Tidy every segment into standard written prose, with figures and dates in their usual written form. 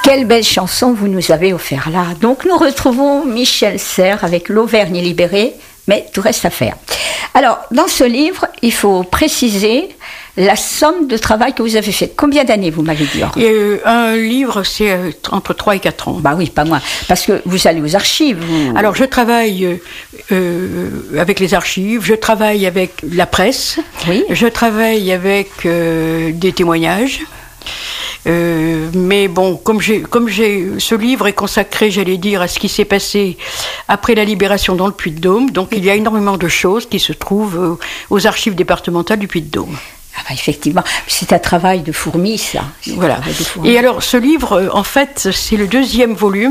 Quelle belle chanson vous nous avez offert là. Donc nous retrouvons Michel Serres avec l'Auvergne libérée, mais tout reste à faire. Alors, dans ce livre, il faut préciser la somme de travail que vous avez fait. Combien d'années, vous m'avez dit? Un livre, c'est entre 3 et 4 ans. Bah oui, pas moins. Parce que vous allez aux archives. Alors, je travaille avec les archives, je travaille avec la presse, oui. Je travaille avec des témoignages. Mais bon, comme ce livre est consacré, j'allais dire, à ce qui s'est passé après la libération dans le Puy-de-Dôme, donc il y a énormément de choses qui se trouvent aux archives départementales du Puy-de-Dôme. Ah bah effectivement, c'est un travail de fourmi, ça. Voilà. Et alors, ce livre, en fait, c'est le 2e volume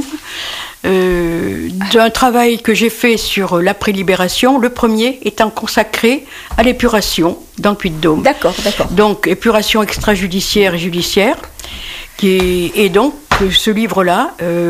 d'un travail que j'ai fait sur l'après-libération, le premier étant consacré à l'épuration dans le Puy-de-Dôme. D'accord. Donc, épuration extrajudiciaire et judiciaire. Et donc, ce livre-là,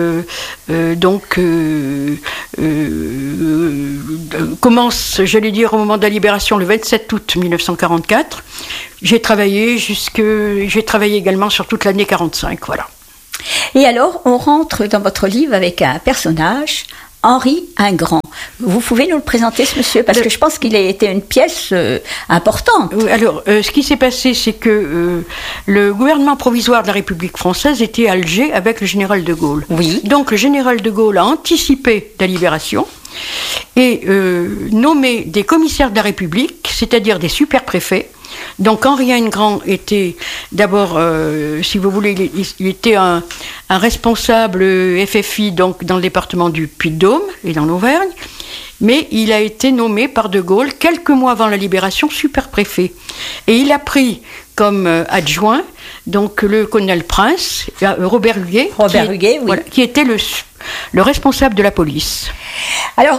commence, j'allais dire, au moment de la libération, le 27 août 1944. J'ai travaillé également sur toute l'année 45, voilà. Et alors, on rentre dans votre livre avec un personnage, Henri Ingrand. Vous pouvez nous le présenter, ce monsieur? Parce que je pense qu'il a été une pièce importante. Alors, ce qui s'est passé, c'est que le gouvernement provisoire de la République française était à Alger avec le général de Gaulle. Oui. Donc, le général de Gaulle a anticipé la libération et nommé des commissaires de la République, c'est-à-dire des super-préfets. Donc Henri Ingrand était d'abord, si vous voulez, il était un responsable FFI donc, dans le département du Puy-de-Dôme et dans l'Auvergne, mais il a été nommé par De Gaulle quelques mois avant la libération super-préfet. Et il a pris comme adjoint donc le colonel Prince, Robert Huguet, oui. Voilà, qui était le responsable de la police. Alors,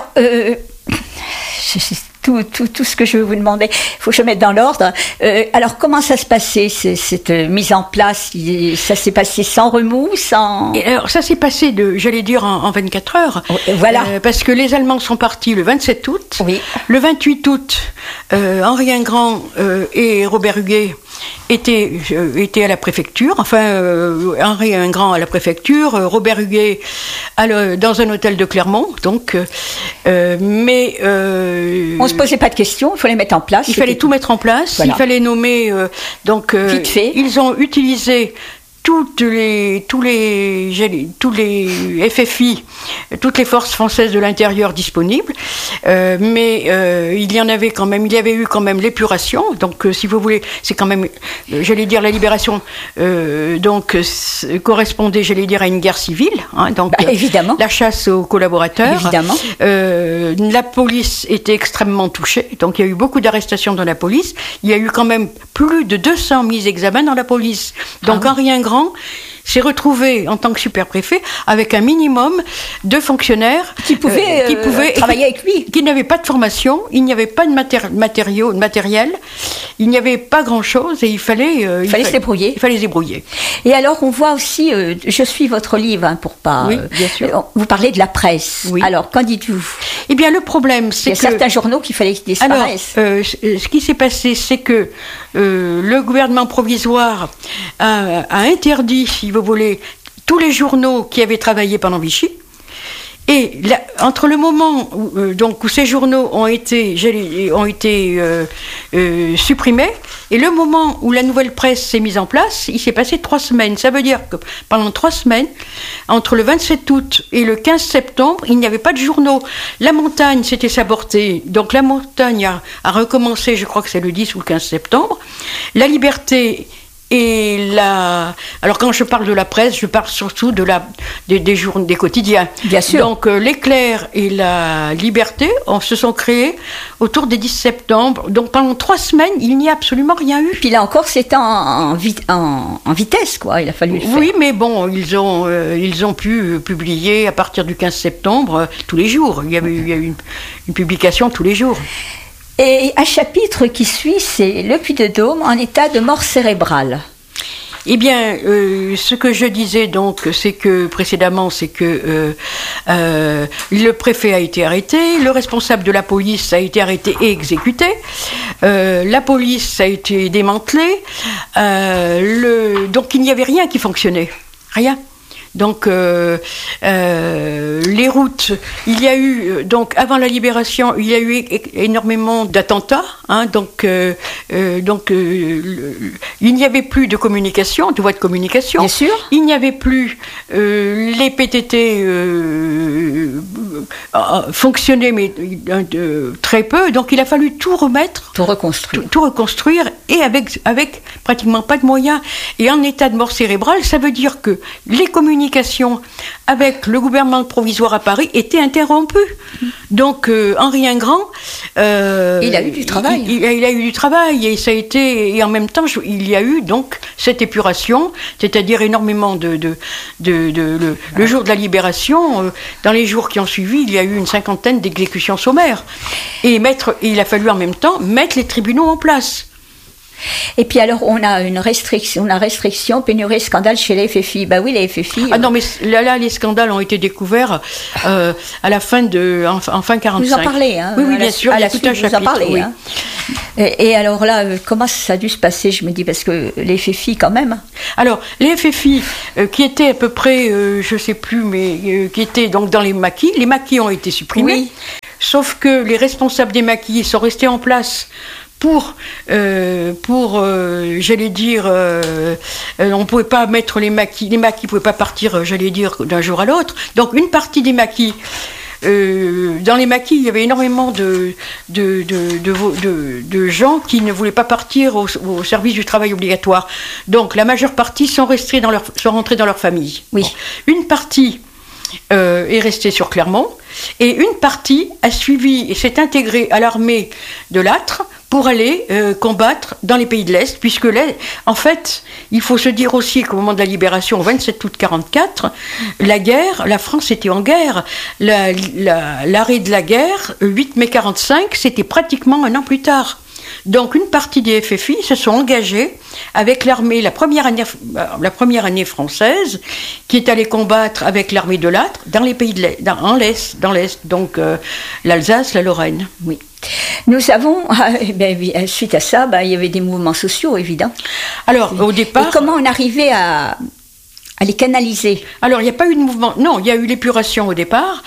tout ce que je vais vous demander, il faut que je mette dans l'ordre. Alors, comment ça se passait, cette mise en place? Ça s'est passé sans remous, sans... Alors, ça s'est passé, j'allais dire, en 24 heures. Voilà. Parce que les Allemands sont partis le 27 août. Oui. Le 28 août, Henri Ingrand et Robert Huguet étaient à la préfecture. Enfin, Henri Ingrand à la préfecture, Robert Huguet dans un hôtel de Clermont. Donc, mais... on se posait pas de questions, il fallait mettre en place. Il fallait tout mettre en place, voilà. Il fallait nommer... vite fait. Ils ont utilisé tous les FFI, toutes les forces françaises de l'intérieur disponibles, mais il y avait eu quand même l'épuration. Donc, si vous voulez, c'est quand même, j'allais dire, la libération, correspondait, j'allais dire, à une guerre civile. Hein, donc, évidemment. La chasse aux collaborateurs. Évidemment. La police était extrêmement touchée. Donc, il y a eu beaucoup d'arrestations dans la police. Il y a eu quand même plus de 200 mises examen dans la police. Donc, Henri Ingrand s'est retrouvé en tant que super-préfet avec un minimum de fonctionnaires qui pouvaient travailler avec lui. Qui n'avaient pas de formation, il n'y avait pas de matériel, il n'y avait pas grand-chose et il fallait se débrouiller. Il fallait se débrouiller. Et alors, on voit aussi, je suis votre livre, hein, pour pas... Oui, bien sûr. Vous parlez de la presse. Oui. Alors, qu'en dites-vous? Eh bien, le problème, c'est que... Il y a certains journaux qu'il fallait qu'ils disparaissent. Alors, ce qui s'est passé, c'est que le gouvernement provisoire a interdit, si vous voulez, tous les journaux qui avaient travaillé pendant Vichy. Et là, entre le moment où ces journaux ont été supprimés et le moment où la nouvelle presse s'est mise en place, il s'est passé 3 semaines. Ça veut dire que pendant 3 semaines, entre le 27 août et le 15 septembre, il n'y avait pas de journaux. La montagne s'était sabordée, donc la montagne a recommencé, je crois que c'est le 10 ou le 15 septembre. La Liberté... Alors quand je parle de la presse, je parle surtout des quotidiens. Bien sûr. Donc l'Éclair et la Liberté se sont créés autour des 10 septembre. Donc pendant 3 semaines, il n'y a absolument rien eu. Puis là encore, c'était en vitesse, quoi. Il a fallu le faire. Oui, mais bon, ils ont pu publier à partir du 15 septembre tous les jours. Il y a eu une publication tous les jours. Et un chapitre qui suit, c'est le Puy-de-Dôme en état de mort cérébrale. Eh bien, ce que je disais donc, c'est que précédemment, c'est que le préfet a été arrêté, le responsable de la police a été arrêté et exécuté, la police a été démantelée, donc il n'y avait rien qui fonctionnait, rien. Donc les routes, il y a eu donc avant la libération, il y a eu énormément d'attentats, hein, donc il n'y avait plus de communication, de voies de communication. Bien sûr. Il n'y avait plus les PTT fonctionnaient mais très peu, donc il a fallu tout remettre, tout reconstruire et avec pratiquement pas de moyens et en état de mort cérébrale. Ça veut dire que les communications avec le gouvernement provisoire à Paris étaient interrompues. Donc Henri Ingrand, il a eu du travail. Il a eu du travail et ça a été, et en même temps il y a eu donc cette épuration, c'est-à-dire énormément le jour de la libération, dans les jours qui ont suivi, il y a eu une 50aine d'exécutions sommaires et il a fallu en même temps mettre les tribunaux en place. Et puis alors, on a restriction, pénurie, scandale chez les FFI. Bah oui, les FFI... Ah non, mais là, les scandales ont été découverts à la fin 45. Vous en parlez, hein? Oui, bien sûr, à la suite, vous en parlez, oui. Hein. Et alors là, comment ça a dû se passer, je me dis, parce que les FFI, quand même... Alors, les FFI, qui étaient à peu près, je ne sais plus, mais qui étaient donc dans les maquis ont été supprimés, oui. Sauf que les responsables des maquis sont restés en place pour j'allais dire, on ne pouvait pas mettre les maquis ne pouvaient pas partir, j'allais dire, d'un jour à l'autre. Donc une partie des maquis, dans les maquis, il y avait énormément de gens qui ne voulaient pas partir au service du travail obligatoire. Donc la majeure partie sont rentrés dans leur famille. Oui. Bon. Une partie est restée sur Clermont et une partie a suivi et s'est intégrée à l'armée de Lattre pour aller combattre dans les pays de l'Est, puisque en fait, il faut se dire aussi qu'au moment de la libération, au 27 août 1944, la France était en guerre. L'arrêt de la guerre, 8 mai 1945, c'était pratiquement un an plus tard. Donc une partie des FFI se sont engagés avec l'armée, la première année française, qui est allée combattre avec l'armée de Lattre dans les pays de l'Est, dans l'Est, donc l'Alsace, la Lorraine. Oui. Nous avons, suite à ça, il y avait des mouvements sociaux, évidemment. Alors, au départ... Et comment on arrivait à les canaliser? Alors, il n'y a pas eu de mouvement... Non, il y a eu l'épuration au départ.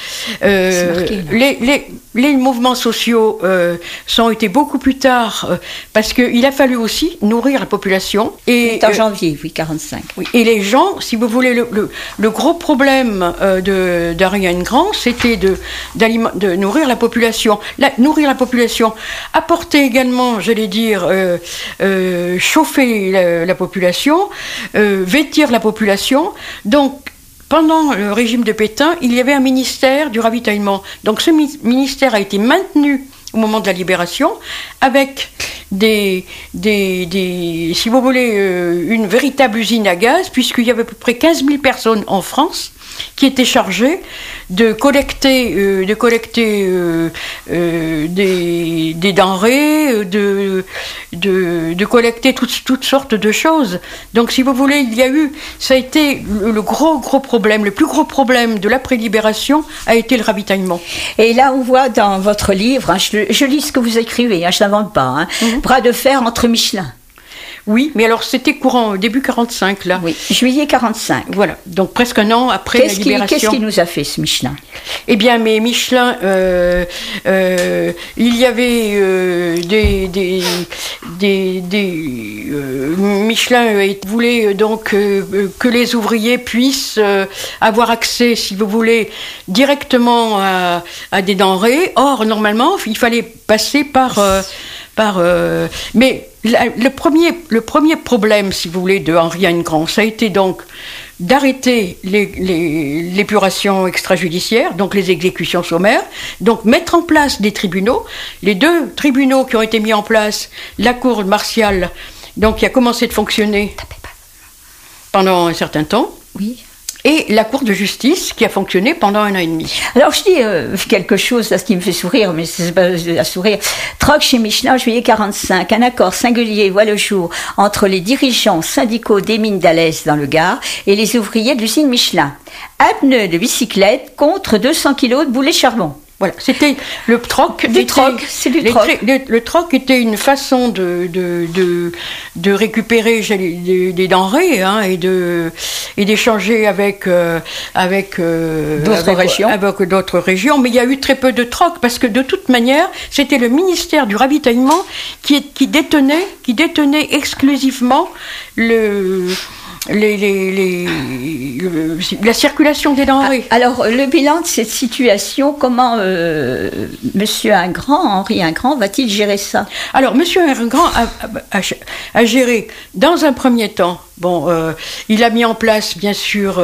Les mouvements sociaux ont été beaucoup plus tard, parce qu'il a fallu aussi nourrir la population. C'est en janvier, oui, 1945. Oui, et les gens, si vous voulez, le gros problème d'Henri Ingrand, c'était de nourrir la population. Nourrir la population, apporter également, j'allais dire, chauffer la population, vêtir la population. Donc, pendant le régime de Pétain, il y avait un ministère du ravitaillement. Donc ce ministère a été maintenu au moment de la libération avec si vous voulez, une véritable usine à gaz, puisqu'il y avait à peu près 15 000 personnes en France qui étaient chargées de collecter des denrées, de collecter toutes sortes de choses. Donc, si vous voulez, ça a été le gros problème, le plus gros problème de l'après-libération a été le ravitaillement. Et là, on voit dans votre livre, hein, je lis ce que vous écrivez, hein, je n'invente pas, hein, bras de fer entre Michelin. Oui, mais alors c'était courant, début 1945, là. Oui, juillet 1945. Voilà, donc presque un an après la libération. Qu'est-ce qui nous a fait, ce Michelin? Eh bien, mais Michelin, il y avait Michelin voulait donc que les ouvriers puissent avoir accès, si vous voulez, directement à des denrées. Or, normalement, il fallait passer mais le premier problème, si vous voulez, de Henri Ingrand, ça a été donc d'arrêter l'épuration extrajudiciaire, donc les exécutions sommaires, donc mettre en place des tribunaux. Les 2 tribunaux qui ont été mis en place, la cour martiale, donc qui a commencé de fonctionner pendant un certain temps. Oui. Et la Cour de justice qui a fonctionné pendant 1 an et demi. Alors je dis quelque chose là, ce qui me fait sourire, mais c'est pas à sourire. Troc chez Michelin, juillet 1945, un accord singulier voit le jour entre les dirigeants syndicaux des mines d'Alès dans le Gard et les ouvriers de l'usine Michelin. Un pneu de bicyclette contre 200 kilos de boulets de charbon. Voilà, c'était le troc. Du troc, c'est du troc. Le troc était une façon de récupérer des denrées et d'échanger avec d'autres régions. Mais il y a eu très peu de troc parce que de toute manière, c'était le ministère du ravitaillement qui détenait exclusivement la circulation des denrées. Alors, le bilan de cette situation, comment Monsieur Henri Ingrand va-t-il gérer ça? Alors, Monsieur Ingrand a géré, dans un premier temps, il a mis en place, bien sûr,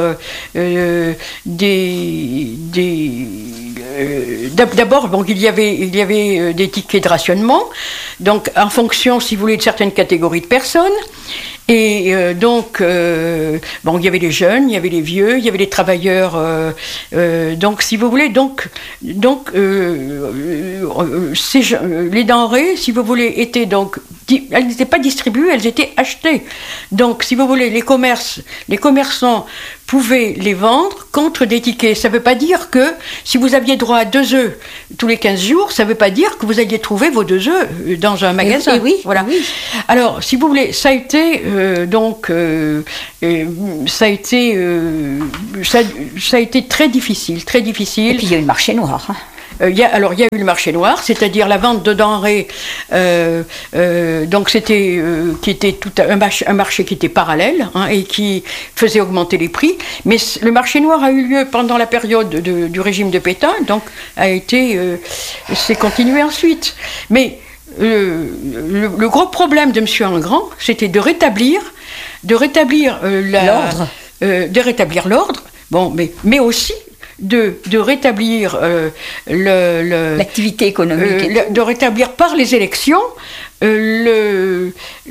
d'abord, il y avait des tickets de rationnement, donc en fonction, si vous voulez, de certaines catégories de personnes. Et il y avait les jeunes, il y avait les vieux, il y avait les travailleurs. Donc, si vous voulez, les denrées, si vous voulez, elles n'étaient pas distribuées, elles étaient achetées. Donc, si vous voulez, les commerçants pouvaient les vendre contre des tickets. Ça ne veut pas dire que si vous aviez droit à 2 œufs tous les 15 jours, ça ne veut pas dire que vous alliez trouver vos 2 œufs dans un magasin. Et oui, voilà. Oui. Alors, si vous voulez, ça a été très difficile, très difficile. Et puis il y a eu le marché noir. Il y a eu le marché noir, c'est-à-dire la vente de denrées, qui était tout un marché qui était parallèle et qui faisait augmenter les prix. Mais le marché noir a eu lieu pendant la période du régime de Pétain, donc s'est continué ensuite. Mais le gros problème de M. Ingrand, c'était de rétablir l'ordre. Mais aussi de rétablir l'activité économique, de rétablir par les élections de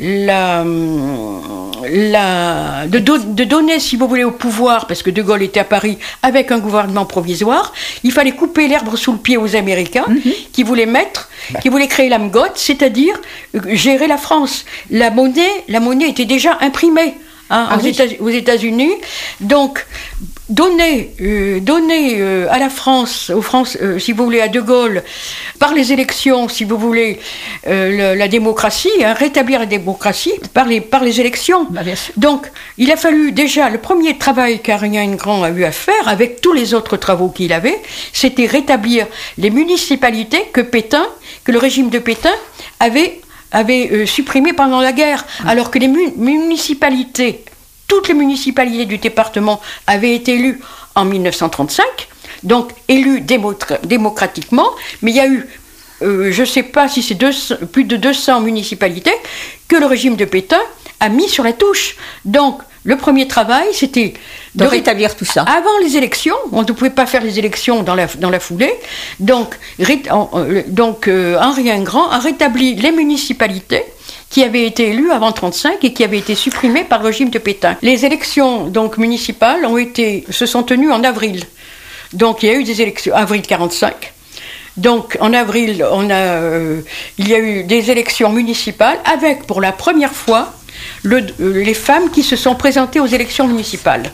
donner, si vous voulez, au pouvoir, parce que De Gaulle était à Paris avec un gouvernement provisoire, il fallait couper l'herbe sous le pied aux Américains qui voulaient créer la MGOT, c'est-à-dire gérer la France. La monnaie était déjà imprimée aux États-Unis, donc donner à la France, si vous voulez, à De Gaulle, par les élections, si vous voulez, la démocratie, rétablir la démocratie par les élections. Bien sûr. Donc, il a fallu déjà, le premier travail qu'Henri Ingrand a eu à faire, avec tous les autres travaux qu'il avait, c'était rétablir les municipalités que le régime de Pétain avait supprimées pendant la guerre, alors que les municipalités, toutes les municipalités du département avaient été élues en 1935, donc élues démocratiquement, mais il y a eu, je ne sais pas si c'est plus de 200 municipalités que le régime de Pétain a mis sur la touche. Donc, le premier travail, c'était de rétablir tout ça. Avant les élections, on ne pouvait pas faire les élections dans la foulée, donc Henri Ingrand a rétabli les municipalités qui avaient été élues avant 1935 et qui avaient été supprimées par le régime de Pétain. Les élections municipales se sont tenues en avril. Donc il y a eu des élections, avril 1945. Donc en avril, il y a eu des élections municipales avec pour la première fois les femmes qui se sont présentées aux élections municipales.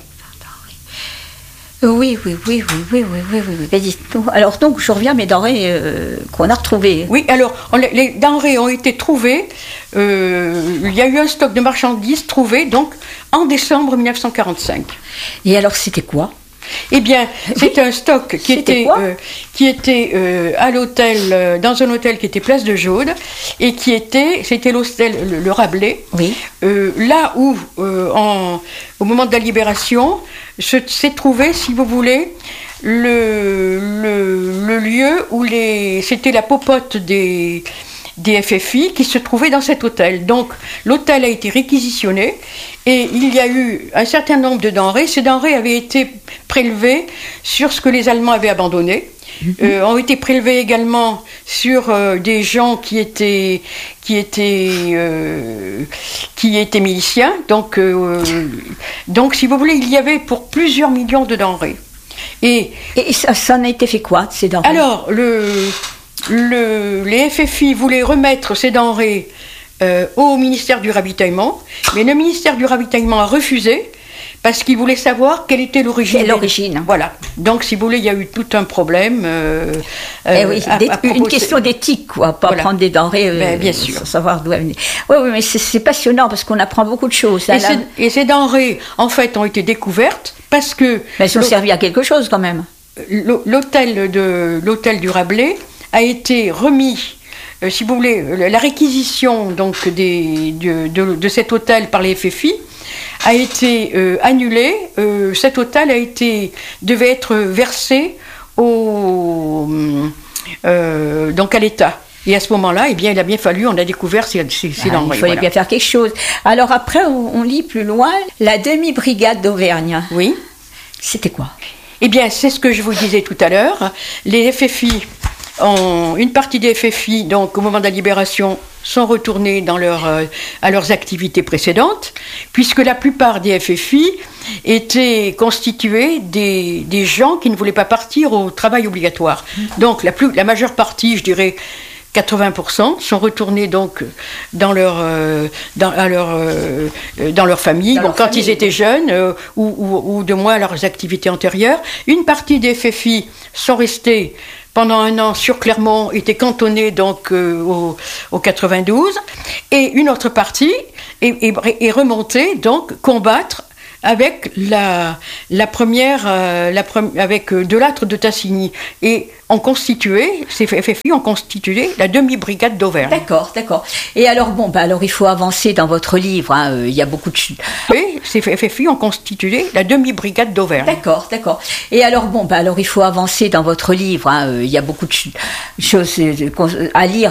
Oui. Alors donc, je reviens à mes denrées qu'on a retrouvées. Oui, alors les denrées ont été trouvées. Il y a eu un stock de marchandises trouvé donc en décembre 1945. Et alors, c'était quoi ? Eh bien, c'était un stock qui était à l'hôtel, dans un hôtel qui était place de Jaude, et c'était l'hôtel le Rabelais. Oui. Là où, au moment de la libération, s'est trouvé, si vous voulez, le lieu où c'était la popote des FFI qui se trouvait dans cet hôtel. Donc l'hôtel a été réquisitionné et il y a eu un certain nombre de denrées. Ces denrées avaient été prélevées sur ce que les Allemands avaient abandonné. Ont été prélevés également sur des gens qui étaient miliciens. Donc si vous voulez, il y avait pour plusieurs millions de denrées. Et ça en a été fait quoi, ces denrées ? Alors, les FFI voulaient remettre ces denrées au ministère du Ravitaillement, mais le ministère du Ravitaillement a refusé parce qu'ils voulaient savoir quelle était l'origine. Quelle origine. Voilà. Donc, si vous voulez, il y a eu tout un problème. Une question d'éthique, quoi. Pas prendre des denrées bien sûr. sans savoir d'où elles venaient. Oui, mais c'est passionnant parce qu'on apprend beaucoup de choses. Et ces denrées, en fait, ont été découvertes parce que... Mais elles ont servi à quelque chose, quand même. L'hôtel du Rabelais a été remis... si vous voulez, la réquisition donc, de cet hôtel par les FFI a été annulée. Cet hôtel devait être versé donc à l'État. Et à ce moment-là, eh bien, il a bien fallu, on a découvert ces denrées. Il fallait bien faire quelque chose. Alors après, on lit plus loin, la demi-brigade d'Auvergne. Oui. C'était quoi? Eh bien, c'est ce que je vous disais tout à l'heure. Les FFI... Une partie des FFI, donc au moment de la libération, sont retournés à leurs activités précédentes, puisque la plupart des FFI étaient constitués des gens qui ne voulaient pas partir au travail obligatoire. Donc la majeure partie, je dirais 80%, sont retournés donc dans leur famille, quand ils étaient jeunes, ou de moins à leurs activités antérieures. Une partie des FFI sont restés pendant un an sur Clermont, étaient cantonnés donc au 92, et une autre partie est remontée donc combattre avec avec Delattre de Tassigny, et ces FFI ont constitué la demi-brigade d'Auvergne. D'accord. Et alors alors il faut avancer dans votre livre. Il y a beaucoup de Oui, ces FFI ont constitué la demi-brigade d'Auvergne. D'accord. Et alors alors il faut avancer dans votre livre. Il y a beaucoup de choses à lire